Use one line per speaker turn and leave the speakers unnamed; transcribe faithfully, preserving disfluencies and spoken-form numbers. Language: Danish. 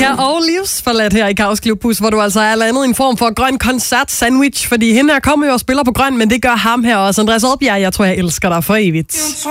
Her og livsforladt her i Kaos Klubhus, hvor du altså er landet i en form for grøn koncert-sandwich, fordi hende her kommer jo og spiller på grøn, men det gør ham her også. Andreas Oddbjerg, jeg tror, jeg elsker dig for evigt.